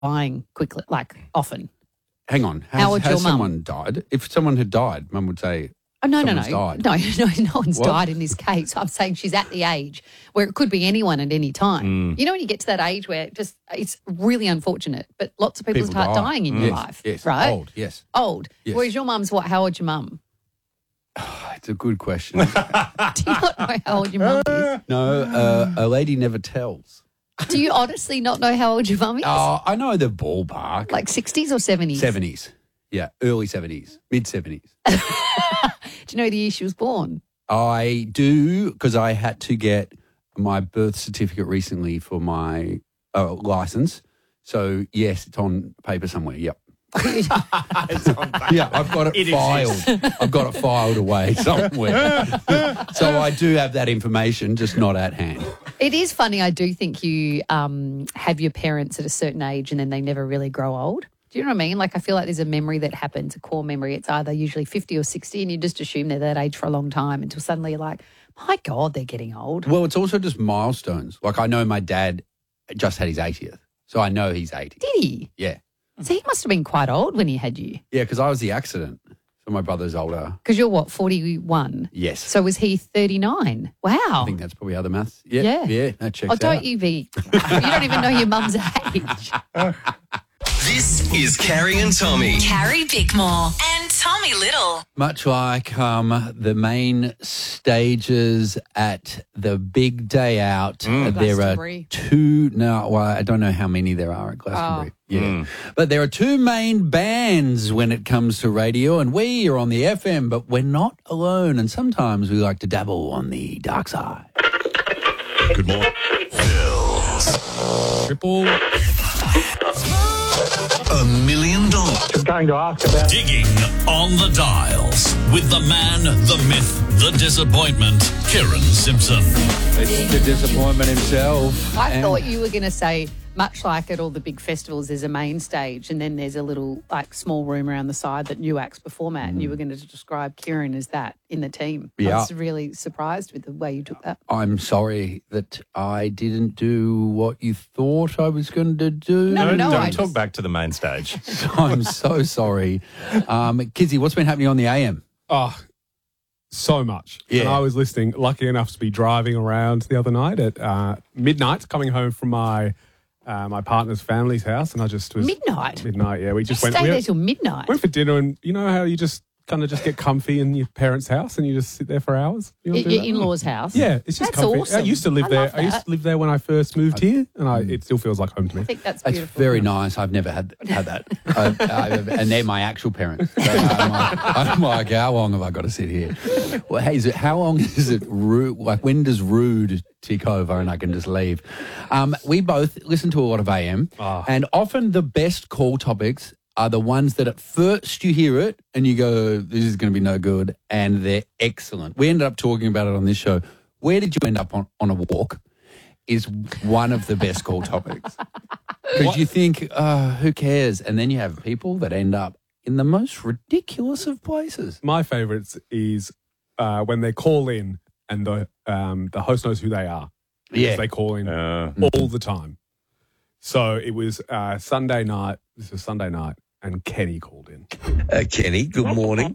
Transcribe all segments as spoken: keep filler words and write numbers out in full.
dying quickly, like often. Hang on. Has, How old's has your mum? someone died? If someone had died, Mum would say, Oh, no, no, no. someone's died. No, no, no one's What? died in this case. I'm saying she's at the age where it could be anyone at any time. You know, when you get to that age where it just it's really unfortunate, but lots of people, People start die. dying in Yes, your life, yes. right? Old, yes. Old. Yes. Whereas your mum's what? How old's your mum? It's a good question. Do you not know how old your mum is? No, uh, a lady never tells. Do you honestly not know how old your mum is? Oh, I know the ballpark. Like sixties or seventies? seventies. Yeah, early seventies, mid seventies. Do you know the year she was born? I do because I had to get my birth certificate recently for my uh, license. So, yes, it's on paper somewhere. Yep. Yeah, I've got it, It filed. I've got it filed away somewhere. So I do have that information, just not at hand. It is funny. I do think you um, have your parents at a certain age and then they never really grow old. Do you know what I mean? Like I feel like there's a memory that happens, a core memory. It's either usually fifty or sixty and you just assume they're that age for a long time until suddenly you're like, my God, they're getting old. Well, it's also just milestones. Like I know my dad just had his eightieth, so I know he's eighty. Did he? Yeah. So he must have been quite old when he had you. Yeah, because I was the accident. So my brother's older. Because you're what, forty-one? Yes. So was he thirty-nine? Wow. I think that's probably how the maths. Yeah. Yeah. Yeah, that checks Oh, don't out. you be. You don't even know your mum's age. This is Carrie and Tommy. Carrie Bickmore and Tommy Little. Much like um, the main stages at the big day out, there are Glastonbury. two. No, well, I don't know how many there are at Glastonbury. Yeah, but there are two main bands when it comes to radio, and we are on the F M, but we're not alone. And sometimes we like to dabble on the dark side. Good morning. Triple. A million dollars. Just going to ask about Digging on the dials with the man, the myth, the disappointment, Kieran Simpson. It's the disappointment himself. I And- thought you were going to say, much like at all the big festivals, there's a main stage and then there's a little like small room around the side that new acts perform at. And you were going to describe Kieran as that in the team. I Yeah. was really surprised with the way you took that. I'm sorry that I didn't do what you thought I was going to do. No, no, no. Don't I talk just- back to the main stage. I'm so sorry. Um, Kizzy, what's been happening on the A M? Oh, so much. Yeah. And I was listening, lucky enough to be driving around the other night at uh, midnight, coming home from my uh, my partner's family's house, and I just was Midnight? Midnight, yeah. We just You went. stay we there went- till midnight. went for dinner, and you know how you just kind of just get comfy in your parents' house, and you just sit there for hours. You At wanna do your that? in-laws' house? Yeah, it's just That's comfy. awesome. I used to live I there. love I used that. to live there when I first moved here, and I, it still feels like home to me. I think that's That's beautiful. very nice. I've never had had that. I, I, and they're my actual parents. So I'm, like, I'm like, how long have I got to sit here? Well, hey, is it, how long is it rude? Like, when does rude tick over and I can just leave? Um, we both listen to a lot of A M, and often the best call topics are the ones that at first you hear it and you go, this is going to be no good, and they're excellent. We ended up talking about it on this show. Where did you end up on, on a walk is one of the best call topics. Because you think, oh, who cares? And then you have people that end up in the most ridiculous of places. My favourites is uh, when they call in and the um, the host knows who they are. Because Yeah. they call in Uh, all the time. So it was uh, Sunday night. This was Sunday night, and Kenny called in. Uh, Kenny, good morning.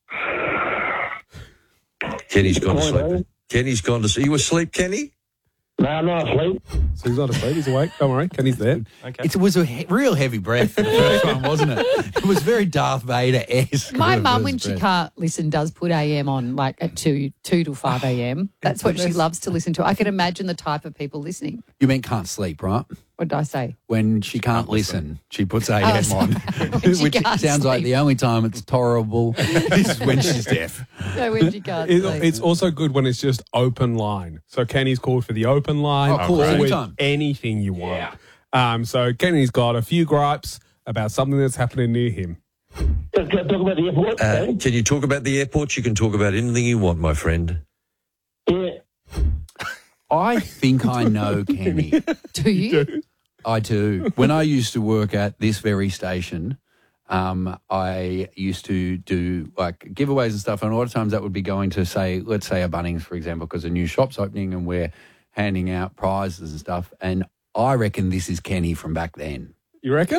Kenny's gone to sleep. Kenny's gone to sleep. You asleep, Kenny? No, I'm not asleep. So he's not asleep. He's awake. Don't worry. Kenny's there. okay. It was a he- real heavy breath for the first one, wasn't it? It was very Darth Vader-esque. My for the mum, first when she breath. can't listen, does put A M on like at two, two to five A M. That's what she loves to listen to. I can imagine the type of people listening. You mean can't sleep, right? What did I say? When she can't listen, she puts A M Oh, on, when she which can't sounds like sleep. the only time it's tolerable is when she's deaf. So when she can't It, sleep. it's also good when it's just open line. So Kenny's called for the open line. Oh, cool. Call with Anytime. anything you want. Um, so Kenny's got a few gripes about something that's happening near him. Just go talk about the airport. Uh, okay? can you talk about the airport? You can talk about anything you want, my friend. Yeah. I think I know Kenny. Do you? I do. When I used to work at this very station, um, I used to do like giveaways and stuff, and a lot of times that would be going to say, let's say a Bunnings, for example, because a new shop's opening and we're handing out prizes and stuff. And I reckon this is Kenny from back then. You reckon?